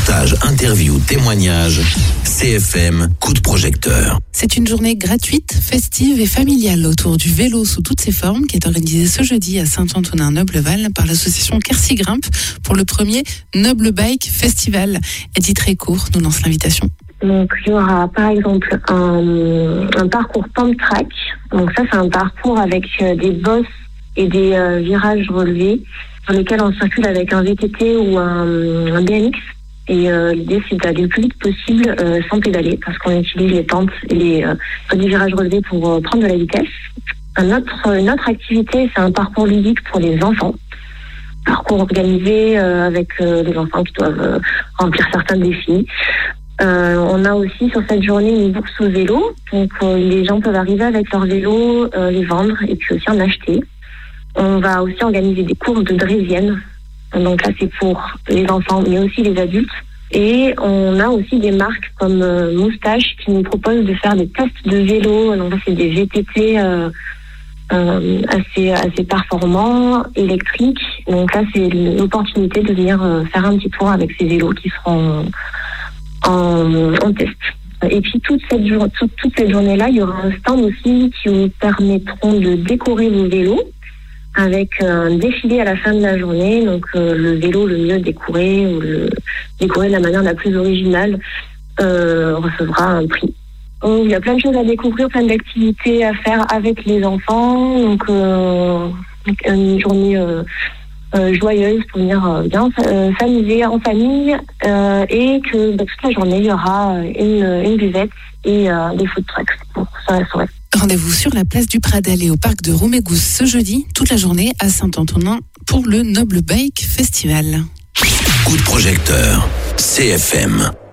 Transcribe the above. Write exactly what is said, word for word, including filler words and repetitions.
Reportages, interviews, témoignages. C F M, coup de projecteur. C'est une journée gratuite, festive et familiale autour du vélo sous toutes ses formes qui est organisée ce jeudi à Saint-Antonin-Nobleval par l'association Quercy Grimpe pour le premier Noble Bike Festival. Edith Récourt nous lance l'invitation. Donc, il y aura par exemple un, un parcours pump track. Donc ça, c'est un parcours avec euh, des bosses et des euh, virages relevés sur lesquels on circule avec un V T T ou un, un B M X. Et euh, l'idée, c'est d'aller le plus vite possible euh, sans pédaler parce qu'on utilise les pentes et les, euh, les virages relevés pour euh, prendre de la vitesse. Un autre, une autre activité, c'est un parcours ludique pour les enfants. Parcours organisé euh, avec euh, les enfants qui doivent euh, remplir certains défis. Euh, on a aussi sur cette journée une bourse au vélo. Donc euh, les gens peuvent arriver avec leur vélo, euh, les vendre et puis aussi en acheter. On va aussi organiser des courses de draisienne. Donc là, c'est pour les enfants, mais aussi les adultes. Et on a aussi des marques comme euh, Moustache qui nous proposent de faire des tests de vélo. Donc là, c'est des V T T euh, euh, assez, assez performants, électriques. Donc là, c'est l'opportunité de venir euh, faire un petit tour avec ces vélos qui seront en, en test. Et puis toute cette, jour, toute, toute cette journée-là, il y aura un stand aussi qui vous permettront de décorer vos vélos avec un défilé à la fin de la journée. Donc euh, le vélo le mieux décoré ou le décoré de la manière la plus originale euh, recevra un prix. Donc, il y a plein de choses à découvrir, plein d'activités à faire avec les enfants. Donc euh, une journée euh, euh, joyeuse pour venir euh, bien euh, s'amuser en famille euh, et que bah, toute la journée il y aura une, une buvette et euh, des food trucks pour ça la soirée. Rendez-vous sur la place du Pradel et au parc de Romégousse ce jeudi, toute la journée à Saint-Antonin pour le Noble Bike Festival. Coup de projecteur, C F M.